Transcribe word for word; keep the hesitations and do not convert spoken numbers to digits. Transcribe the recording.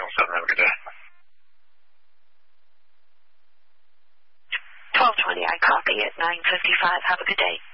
Channel seven. Have a good day. twelve twenty, I copy at nine fifty-five. Have a good day.